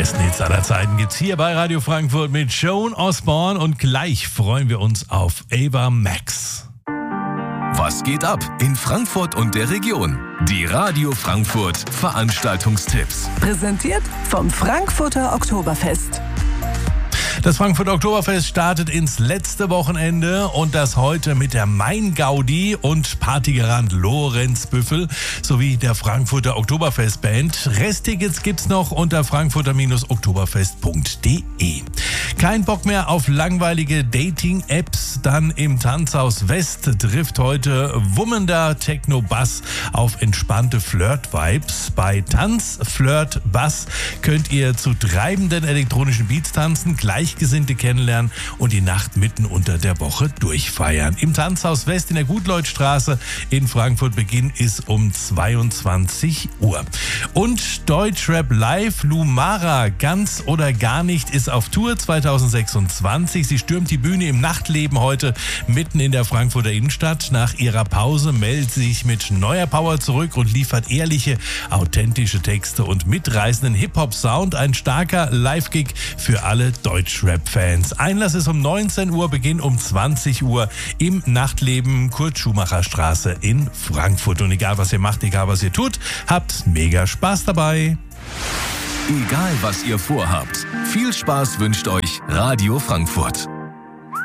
besten Hits aller Zeiten gibt's hier bei Radio Frankfurt mit Joan Osborne und gleich freuen wir uns auf Ava Max. Was geht ab in Frankfurt und der Region? Die Radio Frankfurt Veranstaltungstipps. Präsentiert vom Frankfurter Oktoberfest. Das Frankfurter Oktoberfest startet ins letzte Wochenende und das heute mit der Main-Gaudi und Partygarant Lorenz Büffel sowie der Frankfurter Oktoberfest-Band. Resttickets gibt's noch unter frankfurter-oktoberfest.de. Kein Bock mehr auf langweilige Dating-Apps, dann im Tanzhaus West trifft heute wummender Techno-Bass auf entspannte Flirt-Vibes. Bei Tanz, Flirt, Bass könnt ihr zu treibenden elektronischen Beats tanzen, Gleichgesinnte kennenlernen und die Nacht mitten unter der Woche durchfeiern. Im Tanzhaus West in der Gutleutstraße in Frankfurt. Beginn ist um 22 Uhr. Und Deutschrap Live, Lumara, ganz oder gar nicht, ist auf Tour 2026. Sie stürmt die Bühne im Nachtleben heute mitten in der Frankfurter Innenstadt. Nach ihrer Pause meldet sie sich mit neuer Power zurück und liefert ehrliche, authentische Texte und mitreißenden Hip-Hop-Sound. Ein starker Live-Gig für alle Deutschrap-Fans. Einlass ist um 19 Uhr, Beginn um 20 Uhr im Nachtleben Kurt-Schumacher-Straße in Frankfurt. Und egal was ihr macht, egal was ihr tut, habt mega Spaß dabei. Egal was ihr vorhabt, viel Spaß wünscht euch Radio Frankfurt.